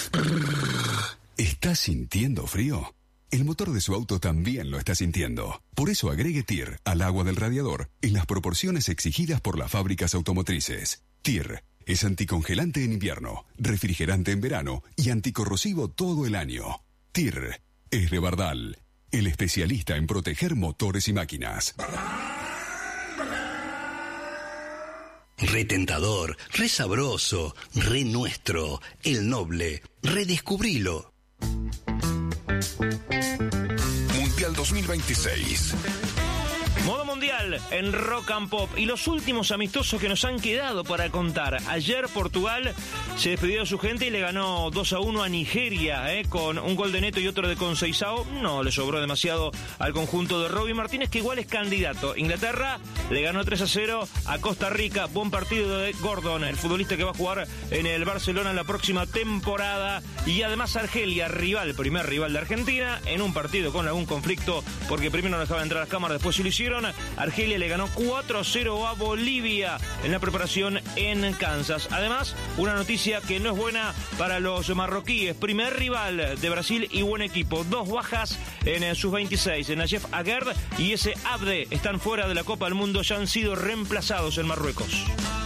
¿Estás sintiendo frío? El motor de su auto también lo está sintiendo. Por eso agregue TIR al agua del radiador en las proporciones exigidas por las fábricas automotrices. TIR es anticongelante en invierno, refrigerante en verano y anticorrosivo todo el año. TIR es de Bardal, el especialista en proteger motores y máquinas. Re tentador, re sabroso, re nuestro, el noble, redescubrilo. Mundial 2026. Modo Mundial en Rock and Pop y los últimos amistosos que nos han quedado para contar. Ayer Portugal se despidió de su gente y le ganó 2-1 a Nigeria, con un gol de Neto y otro de Conceição. No le sobró demasiado al conjunto de Robbie Martínez, que igual es candidato. Inglaterra le ganó 3-0 a Costa Rica. Buen partido de Gordon, el futbolista que va a jugar en el Barcelona en la próxima temporada. Y además Argelia, primer rival de Argentina, en un partido con algún conflicto, porque primero no dejaba entrar a las cámaras, después sí lo hicieron. Argelia le ganó 4-0 a Bolivia en la preparación en Kansas. Además, una noticia que no es buena para los marroquíes. Primer rival de Brasil y buen equipo. 2 bajas en sus 26. Nayef Aguerd y ese Abde están fuera de la Copa del Mundo. Ya han sido reemplazados en Marruecos.